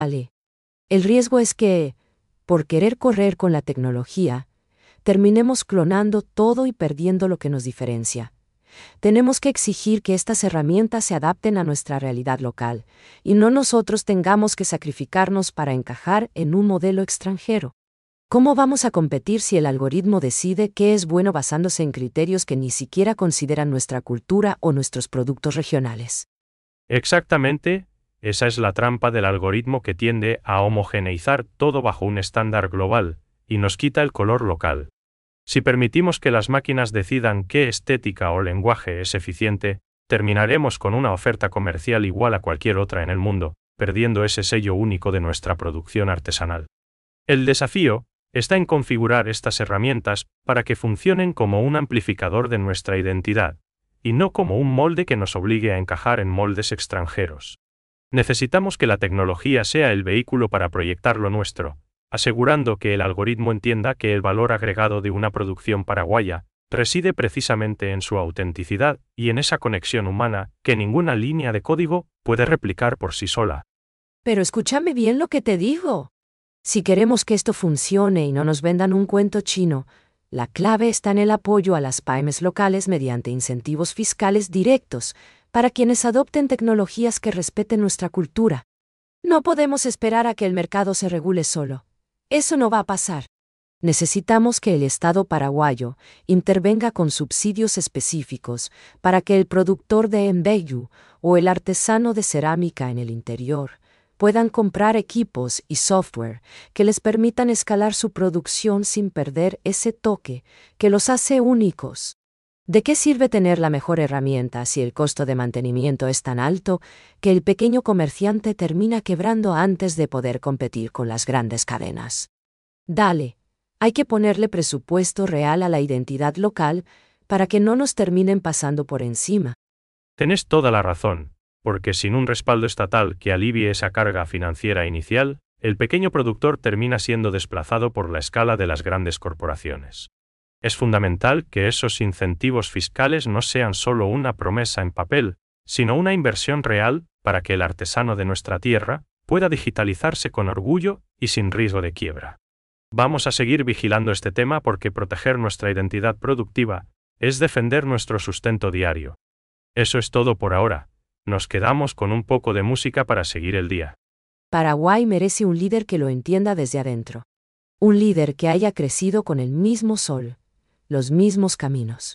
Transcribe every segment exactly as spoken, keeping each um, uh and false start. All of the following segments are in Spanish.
Vale. El riesgo es que, por querer correr con la tecnología, terminemos clonando todo y perdiendo lo que nos diferencia. Tenemos que exigir que estas herramientas se adapten a nuestra realidad local, y no nosotros tengamos que sacrificarnos para encajar en un modelo extranjero. ¿Cómo vamos a competir si el algoritmo decide qué es bueno basándose en criterios que ni siquiera consideran nuestra cultura o nuestros productos regionales? Exactamente, esa es la trampa del algoritmo que tiende a homogeneizar todo bajo un estándar global, y nos quita el color local. Si permitimos que las máquinas decidan qué estética o lenguaje es eficiente, terminaremos con una oferta comercial igual a cualquier otra en el mundo, perdiendo ese sello único de nuestra producción artesanal. El desafío está en configurar estas herramientas para que funcionen como un amplificador de nuestra identidad, y no como un molde que nos obligue a encajar en moldes extranjeros. Necesitamos que la tecnología sea el vehículo para proyectar lo nuestro, asegurando que el algoritmo entienda que el valor agregado de una producción paraguaya reside precisamente en su autenticidad y en esa conexión humana que ninguna línea de código puede replicar por sí sola. Pero escúchame bien lo que te digo. Si queremos que esto funcione y no nos vendan un cuento chino, la clave está en el apoyo a las pymes locales mediante incentivos fiscales directos para quienes adopten tecnologías que respeten nuestra cultura. No podemos esperar a que el mercado se regule solo. Eso no va a pasar. Necesitamos que el Estado paraguayo intervenga con subsidios específicos para que el productor de embeyu o el artesano de cerámica en el interior puedan comprar equipos y software que les permitan escalar su producción sin perder ese toque que los hace únicos. ¿De qué sirve tener la mejor herramienta si el costo de mantenimiento es tan alto que el pequeño comerciante termina quebrando antes de poder competir con las grandes cadenas? Dale, hay que ponerle presupuesto real a la identidad local para que no nos terminen pasando por encima. Tenés toda la razón, porque sin un respaldo estatal que alivie esa carga financiera inicial, el pequeño productor termina siendo desplazado por la escala de las grandes corporaciones. Es fundamental que esos incentivos fiscales no sean solo una promesa en papel, sino una inversión real para que el artesano de nuestra tierra pueda digitalizarse con orgullo y sin riesgo de quiebra. Vamos a seguir vigilando este tema porque proteger nuestra identidad productiva es defender nuestro sustento diario. Eso es todo por ahora. Nos quedamos con un poco de música para seguir el día. Paraguay merece un líder que lo entienda desde adentro. Un líder que haya crecido con el mismo sol, los mismos caminos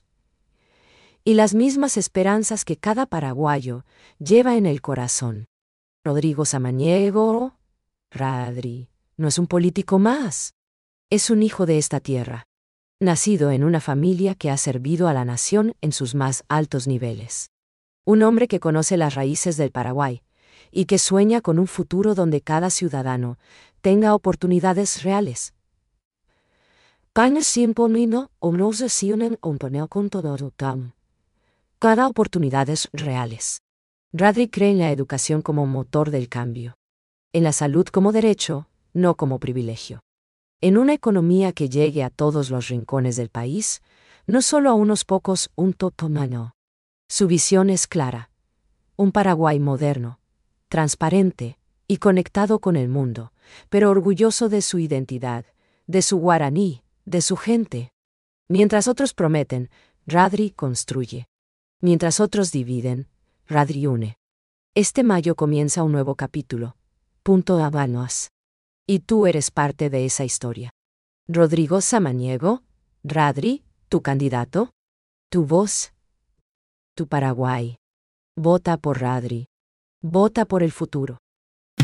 y las mismas esperanzas que cada paraguayo lleva en el corazón. Rodrigo Samaniego, Radri, no es un político más. Es un hijo de esta tierra, nacido en una familia que ha servido a la nación en sus más altos niveles. Un hombre que conoce las raíces del Paraguay y que sueña con un futuro donde cada ciudadano tenga oportunidades reales. Cada oportunidades reales. Radri cree en la educación como motor del cambio, en la salud como derecho, no como privilegio. En una economía que llegue a todos los rincones del país, no solo a unos pocos, un totomano. Su visión es clara. Un Paraguay moderno, transparente y conectado con el mundo, pero orgulloso de su identidad, de su guaraní, de su gente. Mientras otros prometen, Radri construye. Mientras otros dividen, Radri une. Este mayo comienza un nuevo capítulo. Punto Habanos. Y tú eres parte de esa historia. Rodrigo Samaniego, Radri, tu candidato, tu voz, tu Paraguay. Vota por Radri. Vota por el futuro.